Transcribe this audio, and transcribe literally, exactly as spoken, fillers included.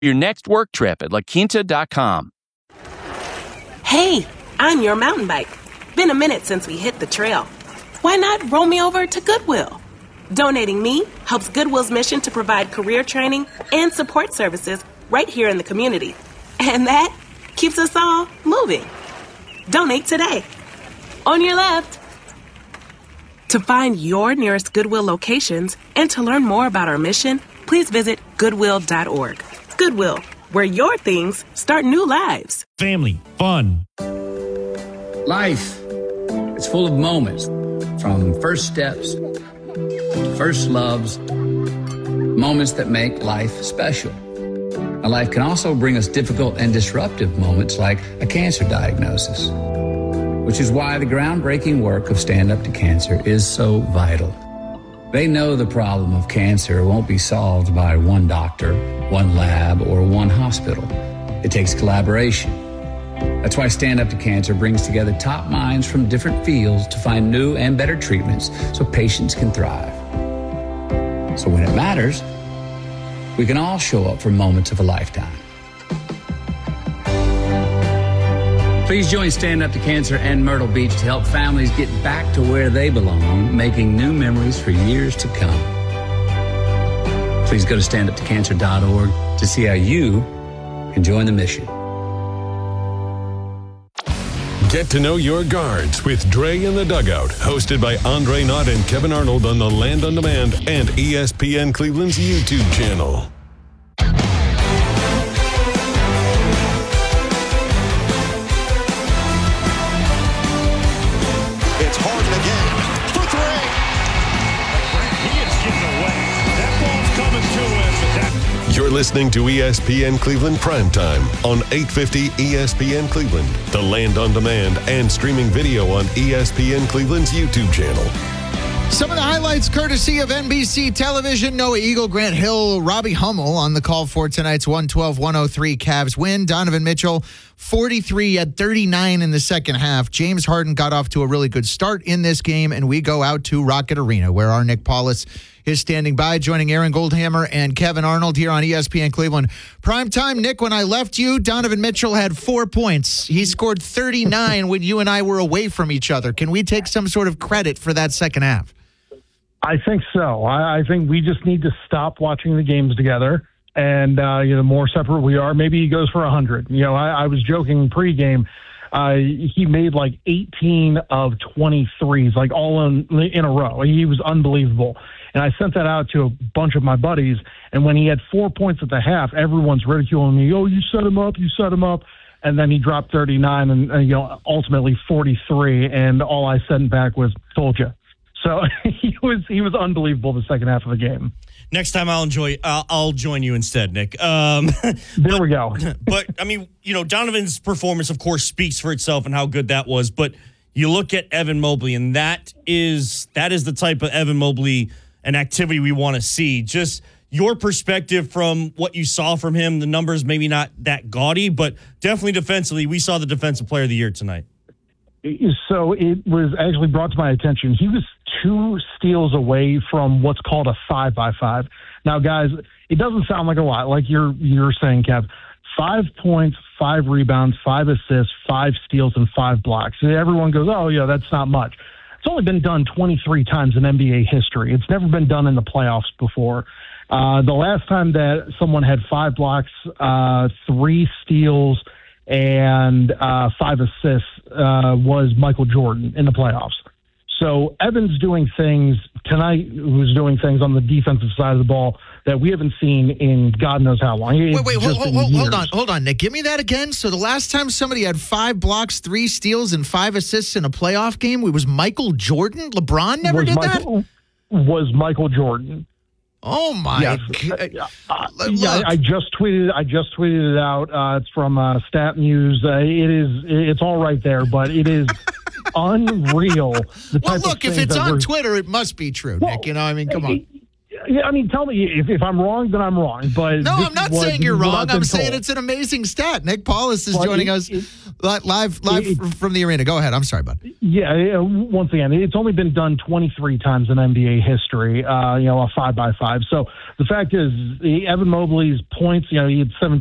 your next work trip at la quinta dot com. Hey, I'm your mountain bike. Been a minute since we hit the trail. Why not roll me over to Goodwill? Donating me helps Goodwill's mission to provide career training and support services right here in the community. And that keeps us all moving. Donate today. On your left. To find your nearest Goodwill locations and to learn more about our mission, please visit goodwill dot org. Goodwill, where your things start new lives. Family, fun. Life is full of moments, from first steps to first loves, moments that make life special. Now, life can also bring us difficult and disruptive moments like a cancer diagnosis, which is why the groundbreaking work of Stand Up to Cancer is so vital. They know the problem of cancer won't be solved by one doctor, one lab, or one hospital. It takes collaboration. That's why Stand Up to Cancer brings together top minds from different fields to find new and better treatments so patients can thrive. So when it matters, we can all show up for moments of a lifetime. Please join Stand Up to Cancer and Myrtle Beach to help families get back to where they belong, making new memories for years to come. Please go to stand up to cancer dot org to see how you can join the mission. Get to know your guards with Dre in the Dugout, hosted by Andre Knott and Kevin Arnold on the Land on Demand and E S P N Cleveland's YouTube channel. It's Harden again for three. He is getting away. That ball's coming to him. That- You're listening to E S P N Cleveland Primetime on eight fifty E S P N Cleveland, the Land on Demand, and streaming video on E S P N Cleveland's YouTube channel. Some of the highlights courtesy of N B C Television. Noah Eagle, Grant Hill, Robbie Hummel on the call for tonight's one twelve one oh three Cavs win. Donovan Mitchell, forty-three at thirty-nine in the second half. James Harden got off to a really good start in this game, and we go out to Rocket Arena, where our Nick Paulus is standing by, joining Aaron Goldhammer and Kevin Arnold here on E S P N Cleveland. Primetime, Nick, when I left you, Donovan Mitchell had four points. He scored thirty-nine when you and I were away from each other. Can we take some sort of credit for that second half? I think so. I, I think we just need to stop watching the games together. And, uh, you know, the more separate we are, maybe he goes for one hundred. You know, I, I was joking pregame. Uh, he made like eighteen of twenty-threes, like all in, in a row. He was unbelievable. And I sent that out to a bunch of my buddies. And when he had four points at the half, everyone's ridiculing me. Oh, you set him up, you set him up. And then he dropped thirty-nine and, uh, you know, ultimately forty-three. And all I sent back was, told you. So he was he was unbelievable the second half of the game. Next time I'll enjoy. I'll, I'll join you instead, Nick. Um, there but, we go. But I mean, you know, Donovan's performance, of course, speaks for itself and how good that was. But you look at Evan Mobley, and that is that is the type of Evan Mobley and activity we want to see. Just your perspective from what you saw from him. The numbers maybe not that gaudy, but definitely defensively, we saw the defensive player of the year tonight. So it was actually brought to my attention. He was two steals away from what's called a five by five. Now, guys, it doesn't sound like a lot, like you're you're saying, Kev. Five points, five rebounds, five assists, five steals, and five blocks. And everyone goes, oh, yeah, that's not much. It's only been done twenty-three times in N B A history. It's never been done in the playoffs before. Uh, the last time that someone had five blocks, uh, three steals, and uh, five assists uh, was Michael Jordan in the playoffs. So Evan's doing things tonight, who's doing things on the defensive side of the ball that we haven't seen in God knows how long. Wait, wait, hold, hold, hold, hold on, hold on, Nick. Give me that again. So the last time somebody had five blocks, three steals, and five assists in a playoff game, it was Michael Jordan? LeBron never was did Michael, that? Was Michael Jordan. Oh my yes. God! Uh, yeah, I just tweeted. I just tweeted it out. Uh, it's from uh, Stat News. Uh, it is. It's all right there, but it is unreal. The well, type look, of if it's that on we're, Twitter, it must be true, well, Nick. You know, I mean, come on. Yeah, I mean, tell me if, if I'm wrong, then I'm wrong. But no, this I'm not was- saying you're this is what wrong. I've been I'm saying told. it's an amazing stat. Nick Paulus is Well, joining it- us it- li- live live it- from the arena. Go ahead. I'm sorry, bud. Yeah, uh, once again, it's only been done twenty-three times in N B A history, uh, you know, a five by five. So the fact is, Evan Mobley's points, you know, he had seven